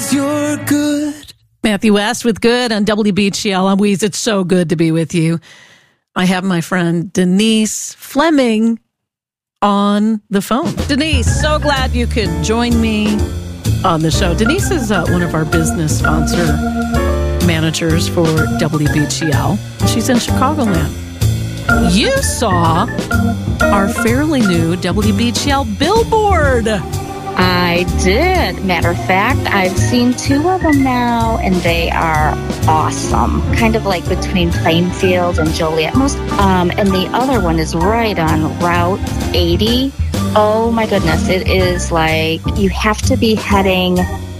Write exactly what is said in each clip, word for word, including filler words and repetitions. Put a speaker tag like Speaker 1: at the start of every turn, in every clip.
Speaker 1: 'cause you're good.
Speaker 2: Matthew West with Good on W B G L. I'm Weeze. It's so good to be with you. I have my friend Denise Fleming on the phone. Denise, so glad you could join me on the show. Denise is uh, one of our business sponsor managers for W B G L. She's in Chicagoland. You saw our fairly new W B G L billboard.
Speaker 3: I did. Matter of fact, I've seen two of them now, and they are awesome. Kind of like between Plainfield and Joliet. Most, um, and the other one is right on Route eighty. Oh my goodness, it is like you have to be heading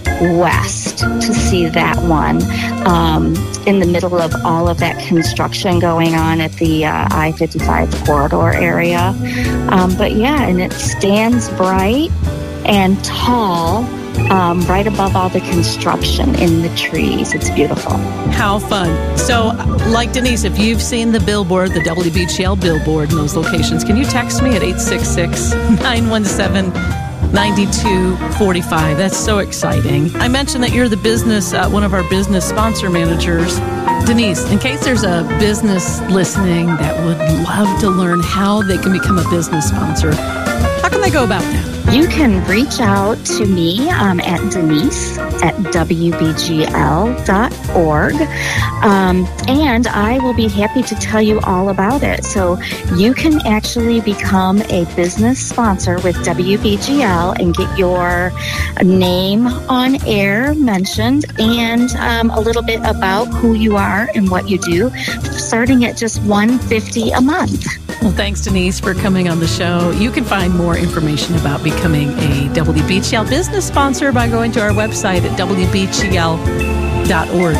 Speaker 3: west to see that one, um, in the middle of all of that construction going on at the uh, I fifty-five corridor area. Um, but yeah, and it stands bright and tall, um, right above all the construction in the trees. It's beautiful.
Speaker 2: How fun. So, like Denise, if you've seen the billboard, the W B G L billboard in those locations, can you text me at eight six six, nine one seven, nine two four five? That's so exciting. I mentioned that you're the business, uh, one of our business sponsor managers. Denise, in case there's a business listening that would love to learn how they can become a business sponsor, how can they go about that?
Speaker 3: You can reach out to me um, at Denise at W B G L dot org, um, and I will be happy to tell you all about it. So you can actually become a business sponsor with W B G L and get your name on air mentioned, and um, a little bit about who you are and what you do, starting at just one hundred fifty dollars a month.
Speaker 2: Well, thanks, Denise, for coming on the show. You can find more information about becoming a W B G L business sponsor by going to our website at W B G L dot org.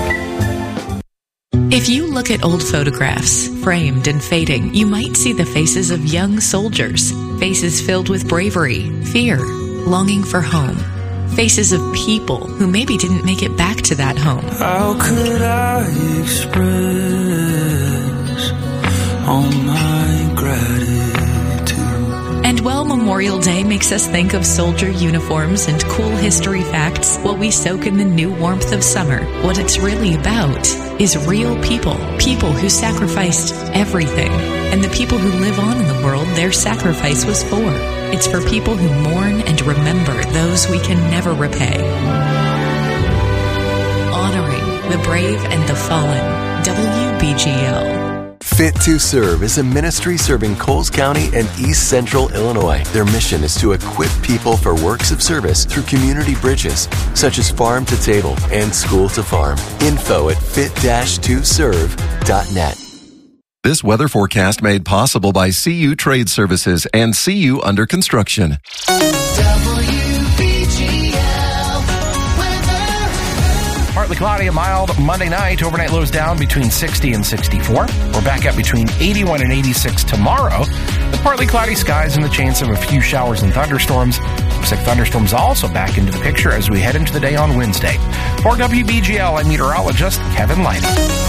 Speaker 4: If you look at old photographs, framed and fading, you might see the faces of young soldiers, faces filled with bravery, fear, longing for home, faces of people who maybe didn't make it back to that home.
Speaker 1: How could I express all my gratitude?
Speaker 4: And while Memorial Day makes us think of soldier uniforms and cool history facts while we soak in the new warmth of summer, what it's really about is real people, people who sacrificed everything, and the people who live on in the world their sacrifice was for. It's for people who mourn and remember those we can never repay. Honoring the brave and the fallen. W B G L.
Speaker 5: Fit to Serve is a ministry serving Coles County and East Central Illinois. Their mission is to equip people for works of service through community bridges, such as Farm to Table and School to Farm. Info at fit dash to serve dot net.
Speaker 6: This weather forecast made possible by C U Trade Services and C U Under Construction.
Speaker 7: Partly cloudy and mild Monday night. Overnight lows down between sixty and sixty-four. We're back up between eighty-one and eighty-six tomorrow. With partly cloudy skies and the chance of a few showers and thunderstorms. Looks like thunderstorms also back into the picture as we head into the day on Wednesday. For W B G L, I'm meteorologist Kevin Lighty.